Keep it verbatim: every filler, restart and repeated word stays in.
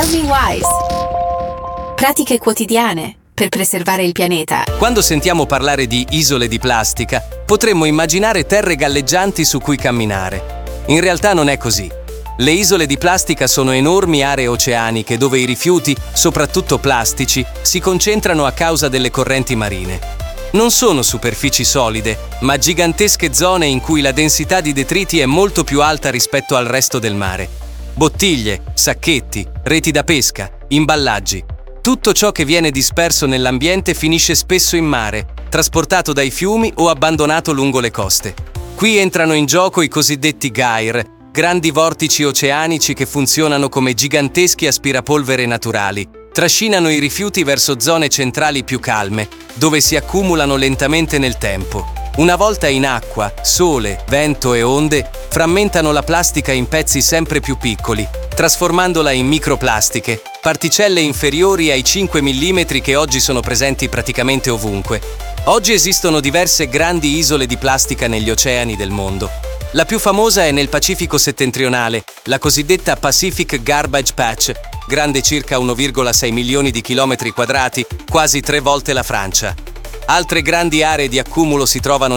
Cosmi Wise. Pratiche quotidiane per preservare il pianeta. Quando sentiamo parlare di isole di plastica, potremmo immaginare terre galleggianti su cui camminare. In realtà non è così. Le isole di plastica sono enormi aree oceaniche dove i rifiuti, soprattutto plastici, si concentrano a causa delle correnti marine. Non sono superfici solide, ma gigantesche zone in cui la densità di detriti è molto più alta rispetto al resto del mare. Bottiglie, sacchetti, reti da pesca, imballaggi. Tutto ciò che viene disperso nell'ambiente finisce spesso in mare, trasportato dai fiumi o abbandonato lungo le coste. Qui entrano in gioco i cosiddetti gyre, grandi vortici oceanici che funzionano come giganteschi aspirapolvere naturali. Trascinano i rifiuti verso zone centrali più calme, dove si accumulano lentamente nel tempo. Una volta in acqua, sole, vento e onde frammentano la plastica in pezzi sempre più piccoli, trasformandola in microplastiche, particelle inferiori ai cinque millimetri che oggi sono presenti praticamente ovunque. Oggi esistono diverse grandi isole di plastica negli oceani del mondo. La più famosa è nel Pacifico settentrionale, la cosiddetta Pacific Garbage Patch, grande circa uno virgola sei milioni di chilometri quadrati, quasi tre volte la Francia. Altre grandi aree di accumulo si trovano